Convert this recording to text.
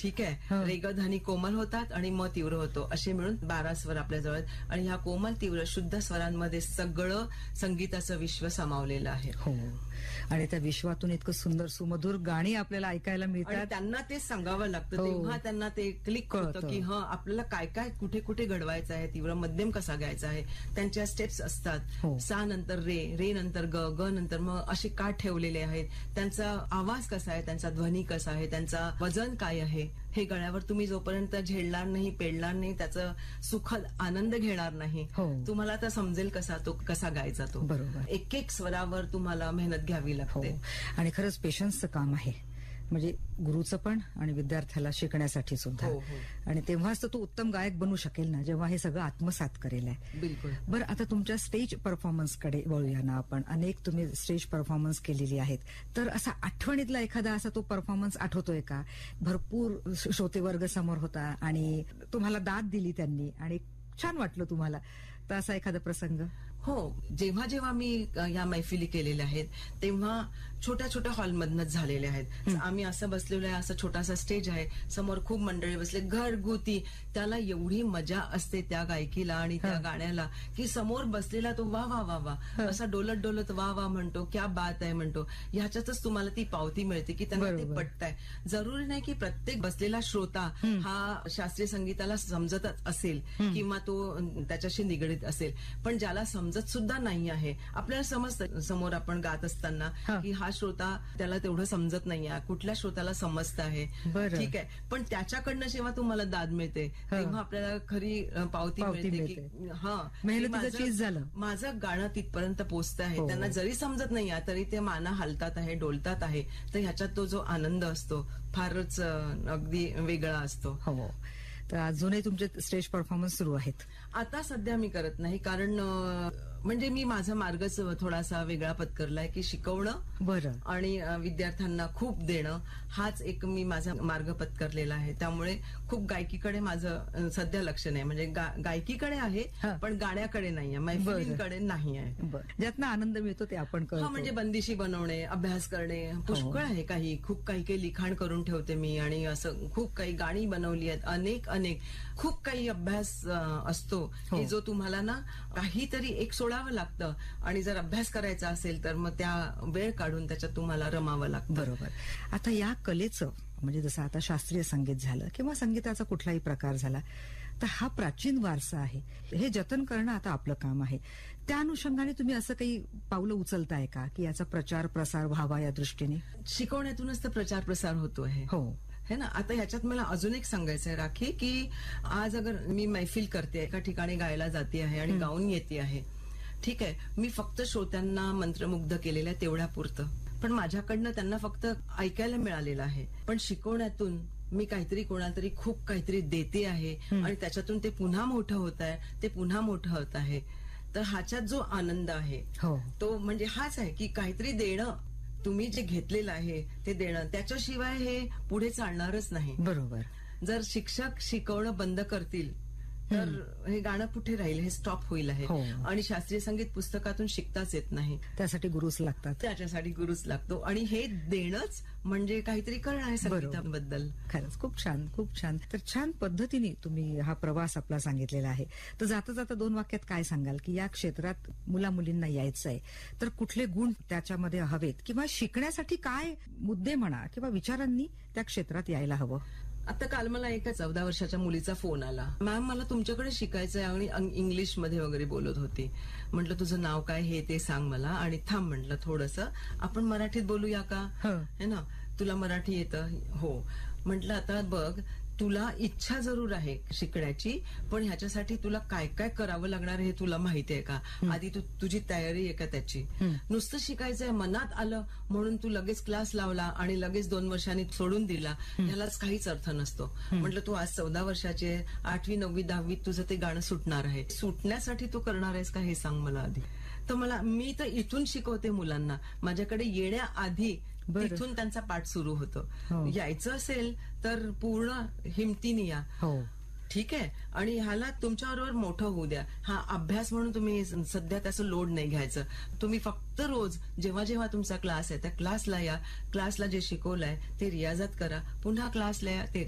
ठीक आहे. रे ग धनी कोमल होतात आणि म तीव्र होतो, असे मिळून 12 स्वर आपल्या जवळ आहेत. आणि ह्या कोमल तीव्र शुद्ध स्वरांमध्ये सगळं संगीताचं विश्व सामावलेलं आहे. हो, आणि त्या विश्वातून इतकं सुंदर सुमधुर गाणी आपल्याला ऐकायला मिळतात. त्यांना ते सांगावं लागतं, तेव्हा त्यांना ते क्लिक होतं की आपल्याला काय काय कुठे कुठे घडवायचं आहे, तीव्र मध्यम कसा घ्यायचा आहे. त्यांच्या स्टेप्स असतात. सा नंतर रे, रे नंतर ग, ग नंतर मग असे का ठेवलेले आहेत, त्यांचा आवाज कसा आहे, त्यांचा ध्वनी कसा आहे, त्यांचा वजन काय आहे, हे गळ्यावर तुम्ही जोपर्यंत झेडणार नाही, पेडणार नाही, त्याचं सुखद आनंद घेणार नाही, तुम्हाला आता समजेल कसा तो कसा गायचा तो. बरोबर. एक एक स्वरावर तुम्हाला मेहनत घ्यावी लागते. आणि खरंच पेशन्सचं काम आहे, म्हणजे गुरुचं पण आणि विद्यार्थ्याला शिकण्यासाठी सुद्धा. आणि तेव्हाच तर तो उत्तम गायक बनू शकेल ना, जेव्हा हे सगळं आत्मसात करेल आहे. बिलकुल. बरं, आता तुमच्या स्टेज परफॉर्मन्सकडे वळूया ना आपण. अनेक तुम्ही स्टेज परफॉर्मन्स केलेली आहेत, तर असा आठवणीतला एखादा असा तो परफॉर्मन्स आठवतोय का? भरपूर श्रोतेवर्ग समोर होता आणि तुम्हाला दाद दिली त्यांनी आणि छान वाटलं तुम्हाला, तर असा एखादा प्रसंग? हो, जेव्हा जेव्हा मी या मैफिली केलेल्या आहेत तेव्हा छोट्या छोट्या हॉलमधनच झालेल्या आहेत. आम्ही असं बसलेलो आहे, असं छोटासा स्टेज आहे, समोर खूप मंडळी बसले, घरगुती. त्याला एवढी मजा असते त्या गायकीला आणि त्या गाण्याला की समोर बसलेला तो वा वा वा वा असा डोलत डोलत वा वा म्हणतो, क्या बात आहे म्हणतो. ह्याच्यातच तुम्हाला ती पावती मिळते की त्यांना ते पटतंय. जरुरी नाही की प्रत्येक बसलेला श्रोता हा शास्त्रीय संगीताला समजतच असेल किंवा तो त्याच्याशी निगडीत असेल, पण ज्याला समजत सुद्धा नाही आहे, आपल्याला समजतं समोर आपण गात असताना की हा श्रोता त्याला तेवढं समजत नाहीये, कुठल्या श्रोताला समजत आहे, ठीक आहे, पण त्याच्याकडनं जेव्हा तुम्हाला दाद मिळते तेव्हा आपल्याला खरी पावती मिळते की मेहनतीचं चीज झालं, माझं गाणं तिथपर्यंत पोहोचत आहे. त्यांना जरी समजत नाहीये तरी ते माना हलतात आहे, डोलतात आहे, तर ह्याच्यात तो जो आनंद असतो फारच अगदी वेगळा असतो. हो, तर अजूनही तुमचे स्टेज परफॉर्मन्स सुरू आहेत? आता सध्या मी करत नाही, कारण म्हणजे मी माझा मार्गच थोडासा वेगळा पत्करलाय की शिकवणं बरं आणि विद्यार्थ्यांना खूप देणं, हाच एक मी माझा मार्ग पत्करलेला आहे. त्यामुळे खूप गायकीकडे माझं सध्या लक्ष नाही, म्हणजे गायकीकडे आहे पण गाण्याकडे नाहीये, मैफिलींकडे नाही आहे. ज्यातनं आनंद मिळतो ते आपण करतो. म्हणजे बंदिशी बनवणे, अभ्यास करणे पुष्कळ आहे. खूप काही लिखाण करून ठेवते मी आणि असं खूप काही गाणी बनवली आहेत, अनेक खूप काही अभ्यास असतो की जो तुम्हाला ना काहीतरी एक सोडावं लागतं आणि जर अभ्यास करायचा असेल तर मग त्या वेळ काढून त्याच्यात तुम्हाला रमावं लागतं. बरोबर. आता या कलेचं म्हणजे जसं आता शास्त्रीय संगीत झालं किंवा संगीताचा कुठलाही प्रकार झाला, तर हा प्राचीन वारसा आहे, हे जतन करणं आता आपलं काम आहे. त्या अनुषंगाने तुम्ही असं काही पावलं उचलताय का की याचा प्रचार प्रसार व्हावा या दृष्टीने? शिकवण्यातूनच तर प्रचार प्रसार होतो आहे. हो है ना. आता ह्याच्यात मला अजून एक सांगायचं आहे राखी, की आज अगर मी मैफिल करते, एका ठिकाणी गायला जाते आहे आणि गाऊन येते आहे, ठीक आहे, मी फक्त श्रोत्यांना मंत्रमुग्ध केलेलं आहे तेवढ्या पुरतं, पण माझ्याकडनं त्यांना फक्त ऐकायला मिळालेलं आहे. पण शिकवण्यातून मी काहीतरी कोणाला तरी खूप काहीतरी देते आहे आणि त्याच्यातून ते पुन्हा मोठं होत आहे, ते पुन्हा मोठं होत आहे. तर ह्याच्यात जो आनंद आहे तो म्हणजे हाच आहे की काहीतरी देणं, तुम्ही जे घेतलेलं आहे ते देणं, त्याच्याशिवाय हे पुढे चालणारच नाही. बरोबर. जर शिक्षक शिकवणं बंद करतील तर हे गाणं कुठे राहील, हे स्टॉप होईल आहे. आणि शास्त्रीय संगीत पुस्तकातून शिकताच येत नाही, त्यासाठी गुरुच लागतात, त्याच्यासाठी गुरुच लागतो. आणि हे देणंच म्हणजे काहीतरी करणं आहे संगीताबद्दल. खरंच खूप छान, खूप छान. तर छान पद्धतीने तुम्ही हा प्रवास आपला सांगितलेला आहे. तर जाता जाता 2 वाक्यात काय सांगाल की या क्षेत्रात मुला मुलींना यायचं आहे तर कुठले गुण त्याच्यामध्ये हवेत किंवा शिकण्यासाठी काय मुद्दे म्हणा किंवा विचारांनी त्या क्षेत्रात यायला हवं? आता काल मला एका 14 वर्षाच्या मुलीचा फोन आला, मॅम मला तुमच्याकडे शिकायचंय आणि इंग्लिश मध्ये वगैरे बोलत होती. म्हटलं तुझं नाव काय हे ते सांग मला, आणि थांब म्हटलं थोडंसं आपण मराठीत बोलूया का, है ना, तुला मराठी येतं? हो. म्हटलं आता बघ, तुला इच्छा जरूर आहे शिकण्याची, पण ह्याच्यासाठी तुला काय काय करावं लागणार हे तुला माहिती आहे का? आधी तुझी तयारी आहे का त्याची? नुसतं शिकायचंय मनात आलं म्हणून तू लगेच क्लास लावला आणि लगेच 2 वर्षांनी सोडून दिला, ह्यालाच काहीच अर्थ नसतो. म्हटलं तू आज 14 वर्षाचे, 8वी 9वी 10वी तुझं ते गाणं सुटणार आहे, सुटण्यासाठी तू करणार आहेस का हे सांग मला आधी. तर मी तर इथून शिकवते मुलांना, माझ्याकडे येण्याआधी तिथून त्यांचा पाठ सुरू होतो. यायचं असेल तर पूर्ण हिमतीने या, ठीक आहे, आणि ह्याला तुमच्याबरोबर मोठं होऊ द्या. हा अभ्यास म्हणून तुम्ही सध्या त्याचं लोड नाही घ्यायचं. तुम्ही फक्त रोज जेव्हा जेव्हा तुमचा क्लास आहे त्या क्लासला या, क्लासला जे शिकवलंय ते रियाजात करा, पुन्हा क्लासला या, ते